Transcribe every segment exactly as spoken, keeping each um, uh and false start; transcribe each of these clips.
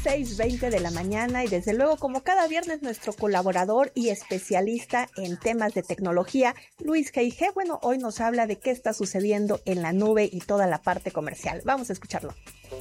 seis veinte de la mañana y desde luego como cada viernes nuestro colaborador y especialista en temas de tecnología, Luis G I G. Bueno, hoy nos habla de qué está sucediendo en la nube y toda la parte comercial. Vamos a escucharlo.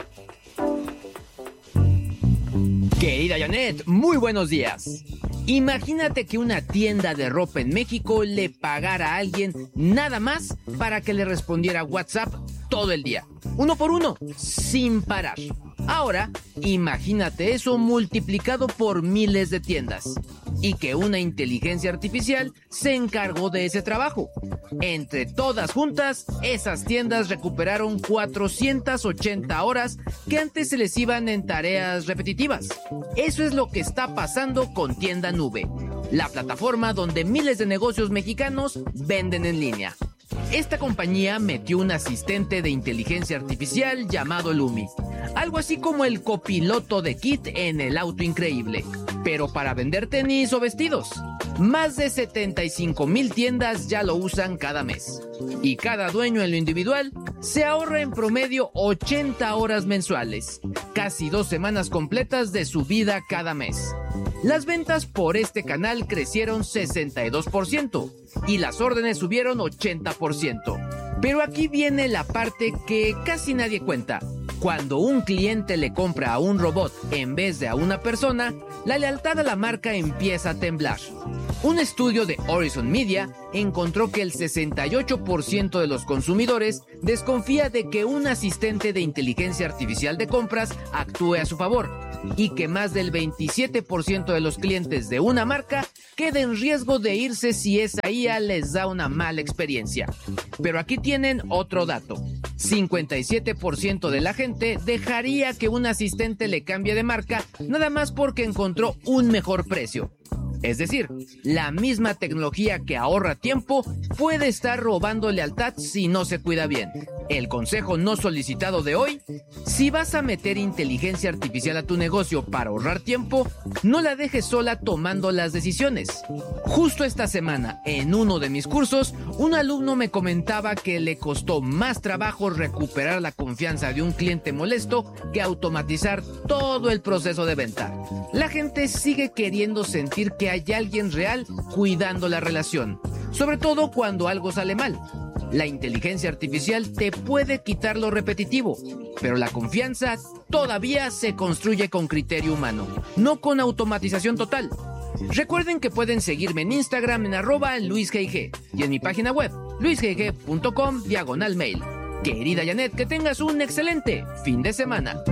Querida Janet, muy buenos días. Imagínate que una tienda de ropa en México le pagara a alguien nada más para que le respondiera WhatsApp todo el día, uno por uno, sin parar. Ahora, imagínate eso multiplicado por miles de tiendas y que una inteligencia artificial se encargó de ese trabajo. Entre todas juntas, esas tiendas recuperaron cuatrocientas ochenta horas que antes se les iban en tareas repetitivas. Eso es lo que está pasando con Tienda Nube, la plataforma donde miles de negocios mexicanos venden en línea. Esta compañía metió un asistente de inteligencia artificial llamado Lumi, algo así como el copiloto de Kit en el auto increíble, pero para vender tenis o vestidos. Más de setenta y cinco mil tiendas ya lo usan cada mes. Y cada dueño en lo individual se ahorra en promedio ochenta horas mensuales, casi dos semanas completas de su vida cada mes. Las ventas por este canal crecieron sesenta y dos por ciento y las órdenes subieron ochenta por ciento. Pero aquí viene la parte que casi nadie cuenta. Cuando un cliente le compra a un robot en vez de a una persona, la lealtad a la marca empieza a temblar. Un estudio de Horizon Media encontró que el sesenta y ocho por ciento de los consumidores desconfía de que un asistente de inteligencia artificial de compras actúe a su favor y que más del veintisiete por ciento de los clientes de una marca queda en riesgo de irse si esa I A les da una mala experiencia. Pero aquí tienen otro dato. cincuenta y siete por ciento de la gente dejaría que un asistente le cambie de marca nada más porque encontró un mejor precio. Es decir, la misma tecnología que ahorra tiempo puede estar robando lealtad si no se cuida bien. El consejo no solicitado de hoy: si vas a meter inteligencia artificial a tu negocio para ahorrar tiempo, no la dejes sola tomando las decisiones. Justo esta semana, en uno de mis cursos, un alumno me comentaba que le costó más trabajo recuperar la confianza de un cliente molesto que automatizar todo el proceso de venta. La gente sigue queriendo sentir que hay alguien real cuidando la relación, sobre todo cuando algo sale mal. La inteligencia artificial te puede quitar lo repetitivo, pero la confianza todavía se construye con criterio humano, no con automatización total. Recuerden que pueden seguirme en Instagram en arroba luisgig y en mi página web luisgig punto com diagonal mail. Querida Janet, que tengas un excelente fin de semana.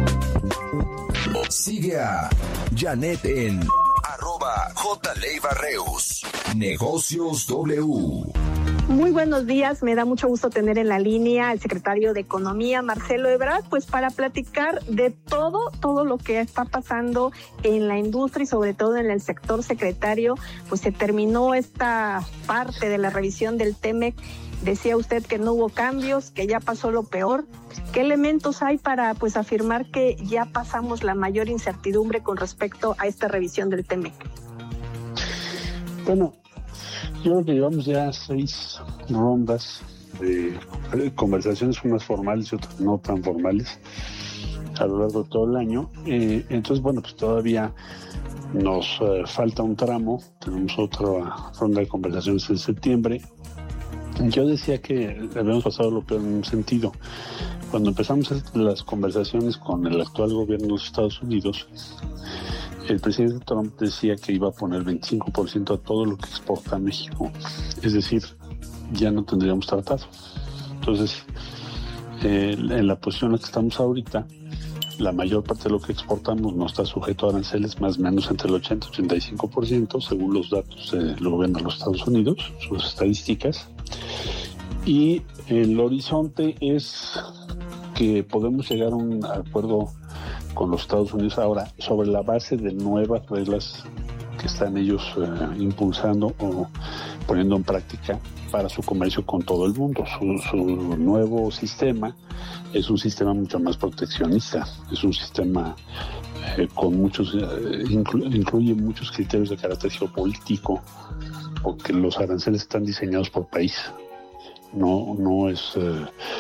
Sigue a Janet en arroba jleibarreus. Negocios W. Muy buenos días, me da mucho gusto tener en la línea al secretario de Economía, Marcelo Ebrard, pues para platicar de todo, todo lo que está pasando en la industria y sobre todo en el sector. Secretario, pues se terminó esta parte de la revisión del T-MEC. Decía usted que no hubo cambios, que ya pasó lo peor. ¿Qué elementos hay para pues afirmar que ya pasamos la mayor incertidumbre con respecto a esta revisión del T-MEC? Bueno, yo creo que llevamos ya seis rondas de conversaciones, unas formales y otras no tan formales, a lo largo de todo el año. Eh, entonces, bueno, pues todavía nos eh, falta un tramo. Tenemos otra ronda de conversaciones en septiembre. Yo decía que habíamos pasado lo peor en un sentido. Cuando empezamos las conversaciones con el actual gobierno de los Estados Unidos, el presidente Trump decía que iba a poner veinticinco por ciento a todo lo que exporta a México. Es decir, ya no tendríamos tratado. Entonces, eh, en la posición en la que estamos ahorita, la mayor parte de lo que exportamos no está sujeto a aranceles, más o menos entre el ochenta y ochenta y cinco por ciento, según los datos del gobierno de los Estados Unidos, sus estadísticas. Y el horizonte es que podemos llegar a un acuerdo con los Estados Unidos ahora sobre la base de nuevas reglas que están ellos eh, impulsando o poniendo en práctica para su comercio con todo el mundo. Su, su nuevo sistema es un sistema mucho más proteccionista, es un sistema eh, con muchos, eh, inclu- incluye muchos criterios de carácter geopolítico, porque los aranceles están diseñados por país. No, no es, eh,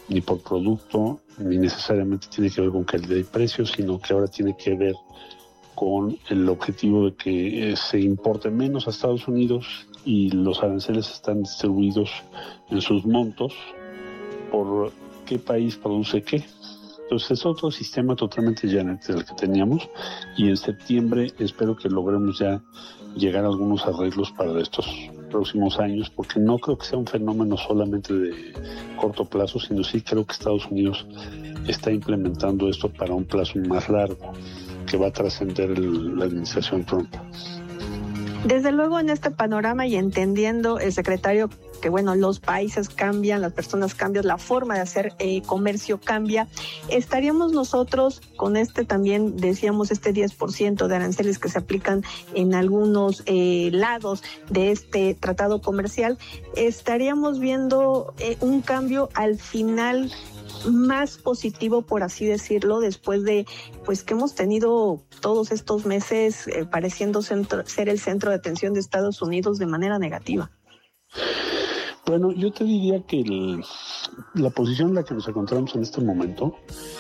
ni por producto, ni necesariamente tiene que ver con calidad y precio, sino que ahora tiene que ver con el objetivo de que eh, se importe menos a Estados Unidos y los aranceles están distribuidos en sus montos por qué país produce qué. Entonces es otro sistema totalmente ya del que teníamos, y en septiembre espero que logremos ya llegar a algunos arreglos para estos próximos años, porque no creo que sea un fenómeno solamente de corto plazo, sino sí creo que Estados Unidos está implementando esto para un plazo más largo, que va a trascender el, la administración Trump. Desde luego, en este panorama y entendiendo el secretario que, bueno, los países cambian, las personas cambian, la forma de hacer eh, comercio cambia, ¿estaríamos nosotros con este también, decíamos, este diez por ciento de aranceles que se aplican en algunos eh, lados de este tratado comercial, estaríamos viendo eh, un cambio al final más positivo, por así decirlo, después de pues que hemos tenido todos estos meses eh, pareciendo centro, ser el centro de atención de Estados Unidos de manera negativa? Bueno, yo te diría que el, la posición en la que nos encontramos en este momento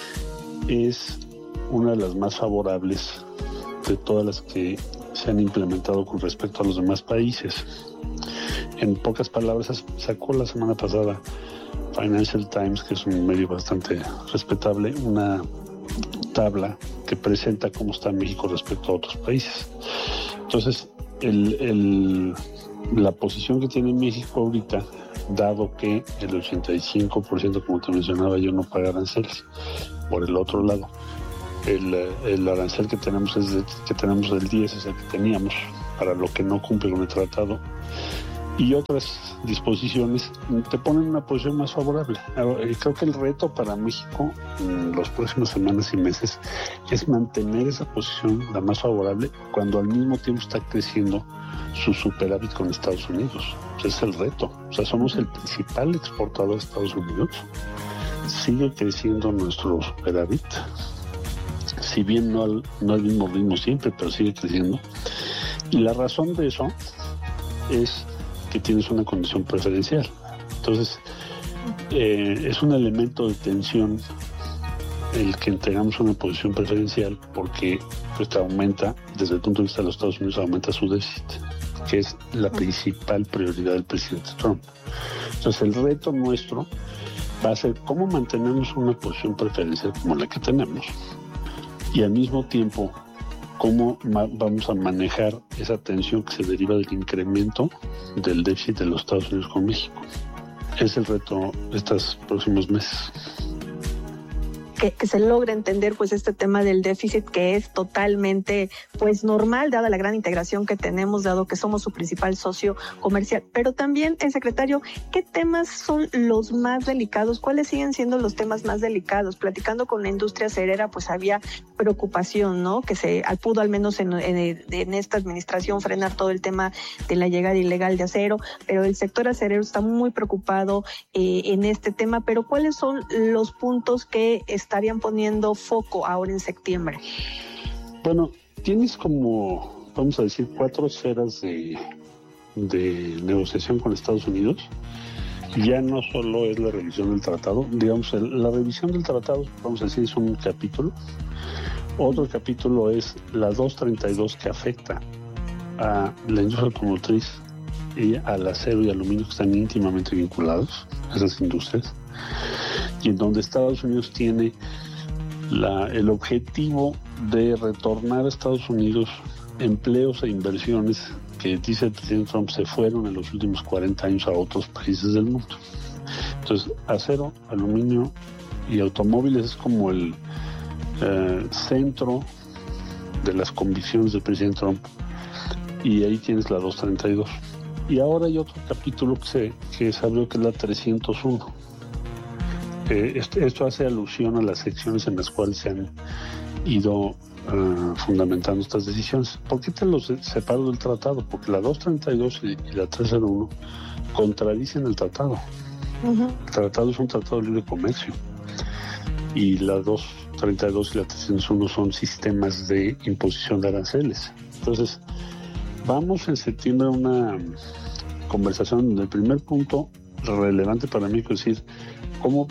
es una de las más favorables de todas las que se han implementado con respecto a los demás países. En pocas palabras, sacó la semana pasada Financial Times, que es un medio bastante respetable, una tabla que presenta cómo está México respecto a otros países. Entonces, el, el, la posición que tiene México ahorita, dado que el ochenta y cinco por ciento, como te mencionaba yo, no paga aranceles. Por el otro lado, el, el arancel que tenemos es de, que tenemos del diez, es el que teníamos para lo que no cumple con el tratado, y otras disposiciones te ponen en una posición más favorable. Creo que el reto para México en las próximas semanas y meses es mantener esa posición la más favorable cuando al mismo tiempo está creciendo su superávit con Estados Unidos. Ese es el reto. O sea, somos el principal exportador de Estados Unidos. Sigue creciendo nuestro superávit, si bien no al, no al mismo ritmo siempre, pero sigue creciendo. Y la razón de eso es que tienes una condición preferencial. Entonces, eh, es un elemento de tensión el que entregamos una posición preferencial, porque pues aumenta, desde el punto de vista de los Estados Unidos, aumenta su déficit, que es la principal prioridad del presidente Trump. Entonces, el reto nuestro va a ser cómo mantenemos una posición preferencial como la que tenemos, y al mismo tiempo cómo ma- vamos a manejar esa tensión que se deriva del incremento del déficit de los Estados Unidos con México. Es el reto de estos próximos meses. Que, que se logre entender pues este tema del déficit, que es totalmente pues normal dada la gran integración que tenemos, dado que somos su principal socio comercial. Pero también, el secretario, ¿qué temas son los más delicados? ¿Cuáles siguen siendo los temas más delicados? Platicando con la industria acerera, pues había preocupación, ¿no? Que se pudo al menos en, en, en esta administración frenar todo el tema de la llegada ilegal de acero, pero el sector acerero está muy preocupado eh, en este tema. Pero ¿cuáles son los puntos que estarían poniendo foco ahora en septiembre? Bueno, tienes como, vamos a decir, cuatro esferas de, de negociación con Estados Unidos. Ya no solo es la revisión del tratado, digamos, el, la revisión del tratado, vamos a decir, es un capítulo. Otro capítulo es la doscientos treinta y dos, que afecta a la industria automotriz y al acero y aluminio, que están íntimamente vinculados a esas industrias, y en donde Estados Unidos tiene la, el objetivo de retornar a Estados Unidos empleos e inversiones que, dice el presidente Trump, se fueron en los últimos cuarenta años a otros países del mundo. Entonces, acero, aluminio y automóviles es como el eh, centro de las convicciones del presidente Trump, y ahí tienes la doscientos treinta y dos. Y ahora hay otro capítulo que se, que se abrió, que es la trescientos uno. Eh, esto, esto hace alusión a las secciones en las cuales se han ido uh, fundamentando estas decisiones. ¿Por qué te los separo del tratado? Porque la doscientos treinta y dos y, y la trescientos uno contradicen el tratado. Uh-huh. El tratado es un tratado de libre comercio, y la doscientos treinta y dos y la trescientos uno son sistemas de imposición de aranceles. Entonces, vamos en septiembre a una conversación donde el primer punto relevante para mí es decir, cómo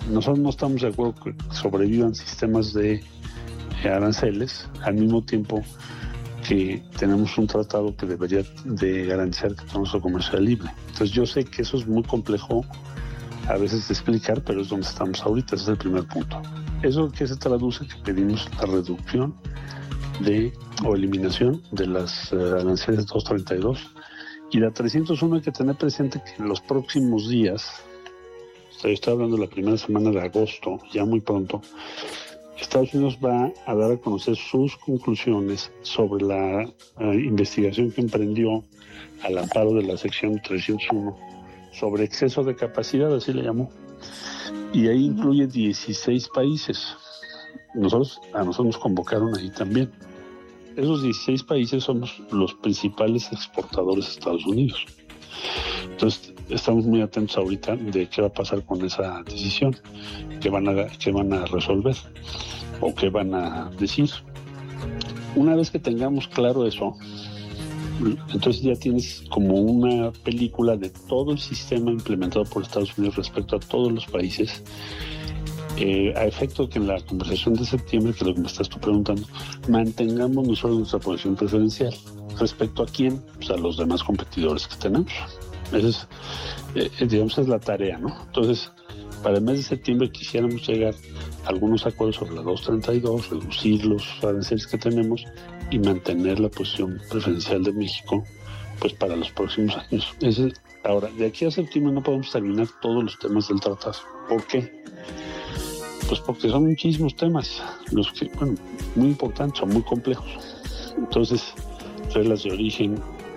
nosotros no estamos de acuerdo que sobrevivan sistemas de aranceles al mismo tiempo que tenemos un tratado que debería de garantizar que todo nuestro comercio sea libre. Entonces yo sé que eso es muy complejo a veces de explicar, pero es donde estamos ahorita, ese es el primer punto. Eso que se traduce que pedimos la reducción de o eliminación de las uh, aranceles doscientos treinta y dos y la trescientos uno. Hay que tener presente que en los próximos días, o sea, yo estoy hablando de la primera semana de agosto, ya muy pronto, Estados Unidos va a dar a conocer sus conclusiones sobre la uh, investigación que emprendió al amparo de la sección trescientos uno sobre exceso de capacidad, así le llamó, y ahí incluye dieciséis países. Nosotros, a nosotros nos convocaron ahí también. Esos dieciséis países somos los principales exportadores de Estados Unidos. Entonces, estamos muy atentos ahorita de qué va a pasar con esa decisión, qué van a, qué van a resolver o qué van a decir. Una vez que tengamos claro eso, entonces ya tienes como una película de todo el sistema implementado por Estados Unidos respecto a todos los países, eh, a efecto que en la conversación de septiembre, que es lo que me estás tú preguntando, mantengamos nosotros nuestra posición preferencial. ¿Respecto a quién? Pues a los demás competidores que tenemos. Esa es, eh, digamos, es la tarea, ¿no? Entonces, para el mes de septiembre quisiéramos llegar a algunos acuerdos sobre la doscientos treinta y dos, reducir los aranceles que tenemos y mantener la posición preferencial de México, pues para los próximos años. Ese, ahora, de aquí a septiembre no podemos terminar todos los temas del tratado. ¿Por qué? Pues porque son muchísimos temas, los que, bueno, muy importantes, son muy complejos. Entonces, reglas de origen,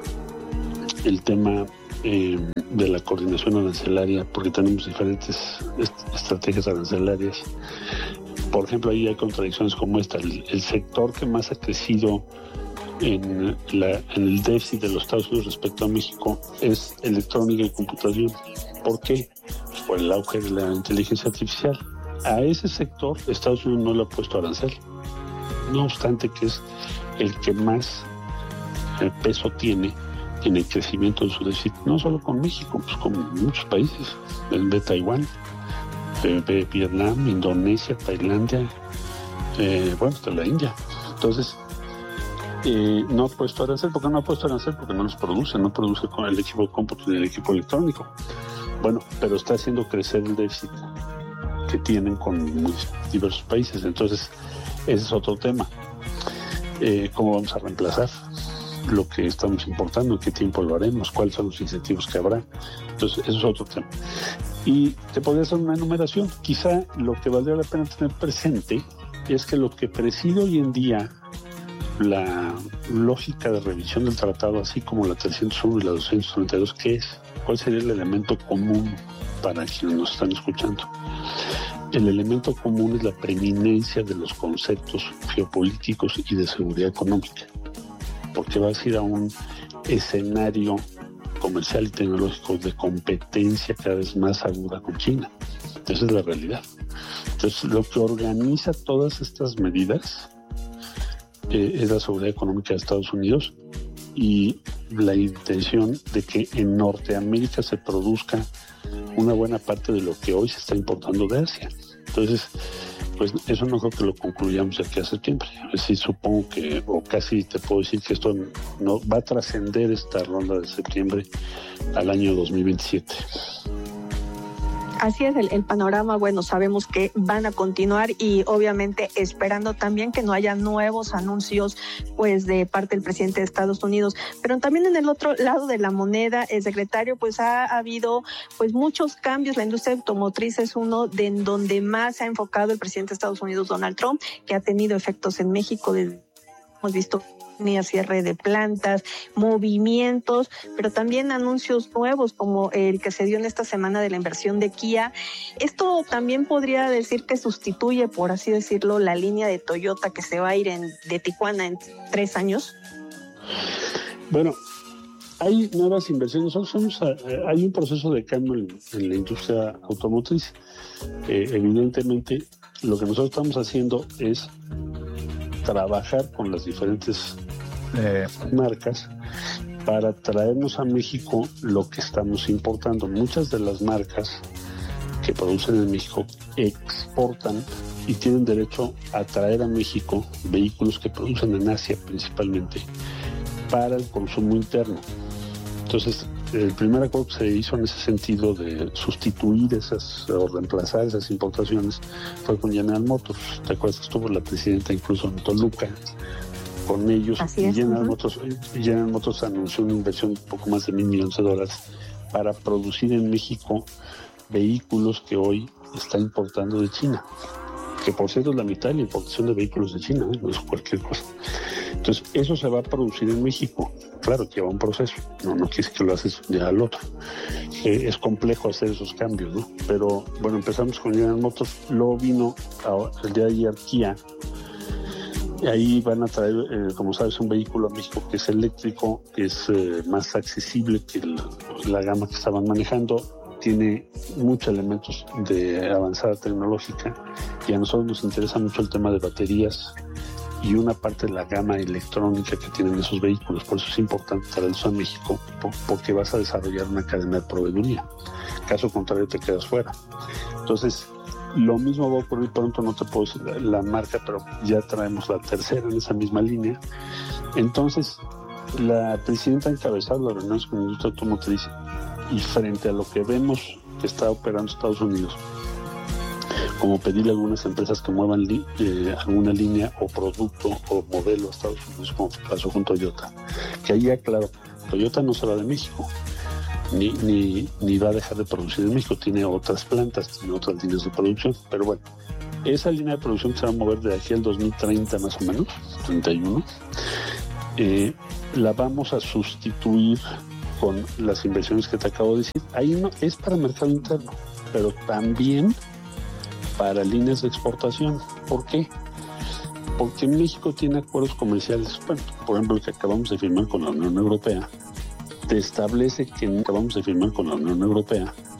el tema eh, de la coordinación arancelaria, porque tenemos diferentes est- estrategias arancelarias. Por ejemplo, ahí hay contradicciones como esta. El, el sector que más ha crecido en, la, en el déficit de los Estados Unidos respecto a México es electrónica y computación. ¿Por qué? Pues por el auge de la inteligencia artificial. A ese sector Estados Unidos no le ha puesto arancel, no obstante que es el que más eh, peso tiene en el crecimiento de su déficit, no solo con México, pues con muchos países, de Taiwán, de, de Vietnam, Indonesia, Tailandia, eh, bueno, hasta la India. Entonces, eh, no ha puesto arancel. ¿Por qué no ha puesto arancel? Porque no los produce, no produce con el equipo de cómputo ni el equipo electrónico. Bueno, pero está haciendo crecer el déficit que tienen con muy diversos países. Entonces, ese es otro tema. Eh, ¿Cómo vamos a reemplazar lo que estamos importando? ¿En qué tiempo lo haremos? ¿Cuáles son los incentivos que habrá? Entonces, eso es otro tema. Y te podría hacer una enumeración. Quizá lo que valdría la pena tener presente es que lo que preside hoy en día la lógica de revisión del tratado, así como la trescientos uno y la doscientos treinta y dos, ¿qué es? ¿Cuál sería el elemento común para quienes nos están escuchando? El elemento común es la preeminencia de los conceptos geopolíticos y de seguridad económica, porque vas a ir a un escenario comercial y tecnológico de competencia cada vez más aguda con China. Esa es la realidad. Entonces, lo que organiza todas estas medidas eh, es la seguridad económica de Estados Unidos y la intención de que en Norteamérica se produzca una buena parte de lo que hoy se está importando de Asia. Entonces, pues eso no creo que lo concluyamos de aquí a septiembre. Sí, supongo que, o casi te puedo decir que esto no va a trascender esta ronda de septiembre al año dos mil veintisiete. Así es el, el panorama. Bueno, sabemos que van a continuar y obviamente esperando también que no haya nuevos anuncios pues de parte del presidente de Estados Unidos. Pero también en el otro lado de la moneda, el secretario, pues ha, ha habido pues muchos cambios. La industria automotriz es uno de en donde más se ha enfocado el presidente de Estados Unidos, Donald Trump, que ha tenido efectos en México. Desde, hemos visto ni a cierre de plantas, movimientos, pero también anuncios nuevos como el que se dio en esta semana de la inversión de Kia. Esto también podría decir que sustituye, por así decirlo, la línea de Toyota que se va a ir en, de Tijuana en tres años. Bueno, hay nuevas inversiones. Nosotros somos, hay un proceso de cambio en, en la industria automotriz. Eh, evidentemente, lo que nosotros estamos haciendo es trabajar con las diferentes eh, marcas para traernos a México lo que estamos importando. Muchas de las marcas que producen en México exportan y tienen derecho a traer a México vehículos que producen en Asia principalmente para el consumo interno. Entonces, el primer acuerdo que se hizo en ese sentido de sustituir esas o reemplazar esas importaciones fue con General Motors. ¿Te acuerdas que estuvo la presidenta incluso en Toluca con ellos? Así es, General, uh-huh. Motors, General Motors anunció una inversión de poco más de mil millones de dólares para producir en México vehículos que hoy está importando de China, que por cierto es la mitad de la importación de vehículos de China, ¿eh? No es cualquier cosa. Entonces, eso se va a producir en México. Claro, lleva un proceso, no, no quieres que lo haces de un día al otro. Eh, es complejo hacer esos cambios, ¿no? Pero, bueno, empezamos con General Motors, luego vino a, el día de ayer Kia, y ahí van a traer, eh, como sabes, un vehículo a México que es eléctrico, que es eh, más accesible que el, la gama que estaban manejando, tiene muchos elementos de avanzada tecnológica y a nosotros nos interesa mucho el tema de baterías y una parte de la gama electrónica que tienen esos vehículos. Por eso es importante traerlos a México, porque vas a desarrollar una cadena de proveeduría. Caso contrario, te quedas fuera. Entonces, lo mismo va a ocurrir pronto, no te puedo decir la marca, pero ya traemos la tercera en esa misma línea. Entonces, la presidenta ha encabezado las reuniones con la industria automotriz y frente a lo que vemos que está operando Estados Unidos, como pedirle a algunas empresas que muevan li- eh, alguna línea o producto o modelo a Estados Unidos, como pasó con Toyota, que ahí ya claro, Toyota no se va de México, ni, ni, ni va a dejar de producir en México, tiene otras plantas, tiene otras líneas de producción, pero bueno, esa línea de producción que se va a mover de aquí al dos mil treinta más o menos, treinta y uno, eh, la vamos a sustituir con las inversiones que te acabo de decir. Ahí no es para mercado interno, pero también para líneas de exportación. ¿Por qué? Porque México tiene acuerdos comerciales, bueno, por ejemplo, el que acabamos de firmar con la Unión Europea, te establece que acabamos de firmar con la Unión Europea,